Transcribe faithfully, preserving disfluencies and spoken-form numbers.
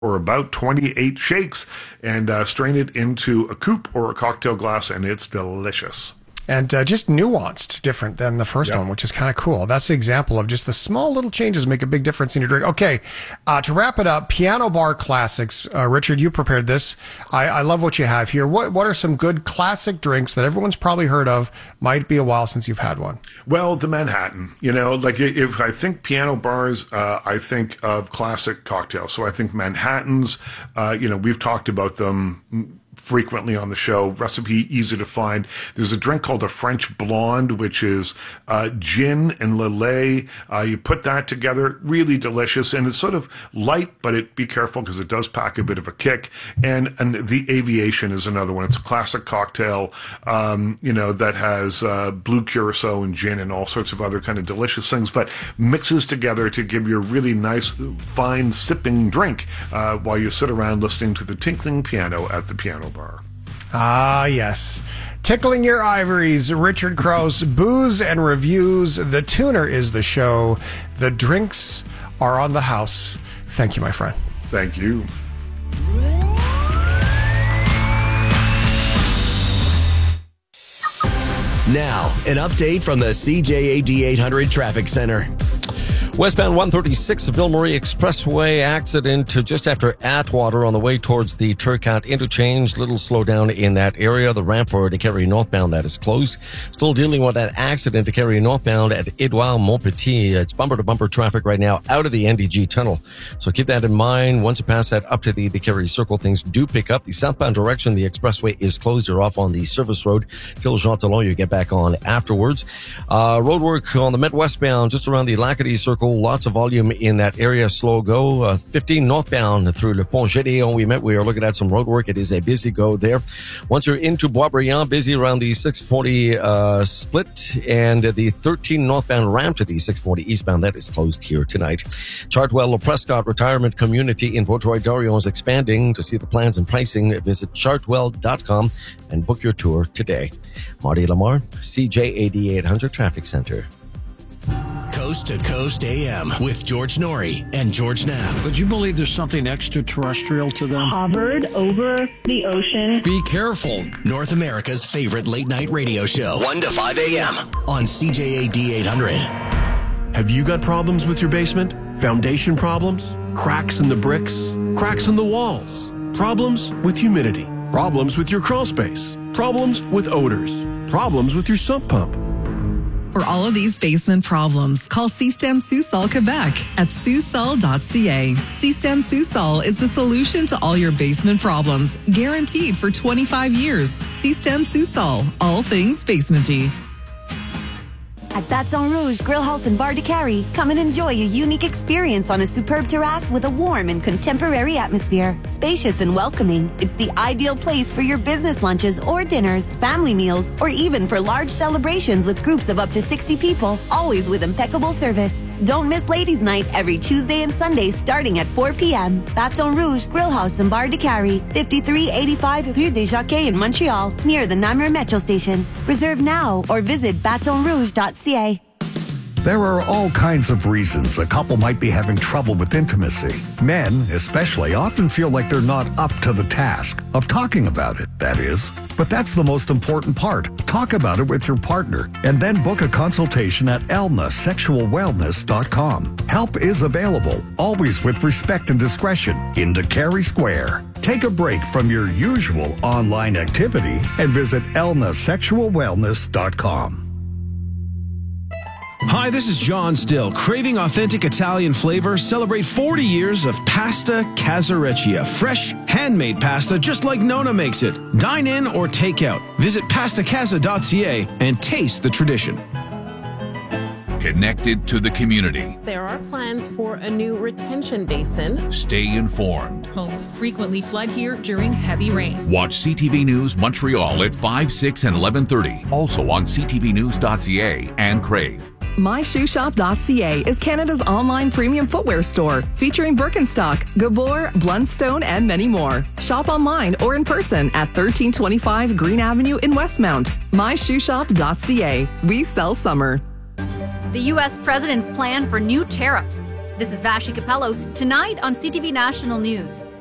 or about twenty-eight shakes and uh, strain it into a coupe or a cocktail glass, and it's delicious. And uh, just nuanced, different than the first yep. one, which is kind of cool. That's the example of just the small little changes make a big difference in your drink. Okay, uh, to wrap it up, Piano Bar Classics. Uh, Richard, you prepared this. I, I love what you have here. What What are some good classic drinks that everyone's probably heard of? Might be a while since you've had one. Well, the Manhattan. You know, like if I think piano bars, uh, I think of classic cocktails. So I think Manhattans, uh, you know, we've talked about them frequently on the show. Recipe easy to find. There's a drink called a French Blonde, which is uh, gin and Lillet. Uh, you put that together, really delicious, and it's sort of light, but it be careful because it does pack a bit of a kick. And and the Aviation is another one. It's a classic cocktail, um, you know, that has uh, blue curacao and gin and all sorts of other kind of delicious things, but mixes together to give you a really nice, fine sipping drink uh, while you sit around listening to the tinkling piano at the piano bar. Ah, yes. Tickling your ivories, Richard Crouse, Booze and Reviews. The tuner is the show. The drinks are on the house. Thank you, my friend. Thank you. Now, an update from the C J A D eight hundred Traffic Center. Westbound one thirty-six Ville Marie Expressway accident just after Atwater on the way towards the Turcotte interchange. Little slowdown in that area. The ramp for Décarie northbound that is closed. Still dealing with that accident Décarie northbound at Edouard Montpetit. It's bumper to bumper traffic right now out of the N D G tunnel. So keep that in mind. Once you pass that up to the Décarie Circle, things do pick up. The southbound direction, the expressway is closed. You're off on the service road till Jean Talon. You get back on afterwards. Uh, road work on the Met westbound just around the Lacadie Circle. Lots of volume in that area. Slow go. Uh, fifteen northbound through Le Pont Gédéon. We met. We are looking at some road work. It is a busy go there. Once you're into Boisbriand, busy around the six forty uh, split and the thirteen northbound ramp to the six forty eastbound. That is closed here tonight. Chartwell Prescott Retirement Community in Vaudreuil-Dorion is expanding. To see the plans and pricing, visit chartwell dot com and book your tour today. Marty Lamar, C J A D eight hundred Traffic Center. Coast to Coast A M with George Norrie and George Knapp. Would you believe there's something extraterrestrial to them? Hovered over the ocean. Be careful. North America's favorite late night radio show. one to five a.m. on C J A D eight hundred. Have you got problems with your basement? Foundation problems? Cracks in the bricks? Cracks in the walls? Problems with humidity? Problems with your crawl space? Problems with odors? Problems with your sump pump? For all of these basement problems, call Système Sous-Sol Quebec at sous sol dot c a. Système Sous-Sol is the solution to all your basement problems, guaranteed for twenty-five years. Système Sous-Sol, all things basementy. At Baton Rouge Grill House and Bar de Carrie, come and enjoy a unique experience on a superb terrace with a warm and contemporary atmosphere. Spacious and welcoming, it's the ideal place for your business lunches or dinners, family meals, or even for large celebrations with groups of up to sixty people, always with impeccable service. Don't miss Ladies' Night every Tuesday and Sunday starting at four p.m. Baton Rouge Grill House and Bar de Carrie, fifty-three eighty-five Rue des Jockeys in Montreal, near the Namur Metro Station. Reserve now or visit baton rouge dot c a. There are all kinds of reasons a couple might be having trouble with intimacy. Men, especially, often feel like they're not up to the task of talking about it, that is. But that's the most important part. Talk about it with your partner and then book a consultation at elna sexual wellness dot com. Help is available, always with respect and discretion, in Décarie Square. Take a break from your usual online activity and visit elna sexual wellness dot com. Hi, this is John Still. Craving authentic Italian flavor? Celebrate forty years of Pasta Casareccia. Fresh, handmade pasta just like Nona makes it. Dine in or take out. Visit pasta casa dot c a and taste the tradition. Connected to the community. There are plans for a new retention basin. Stay informed. Homes frequently flood here during heavy rain. Watch C T V News Montreal at five, six, and eleven thirty. Also on c t v news dot c a and Crave. my shoe shop dot c a is Canada's online premium footwear store, featuring Birkenstock, Gabor, Blundstone, and many more. Shop online or in person at thirteen twenty-five Green Avenue in Westmount. my shoe shop dot c a. We sell summer. The U S president's plan for new tariffs. This is Vashi Capellos, tonight on C T V National News.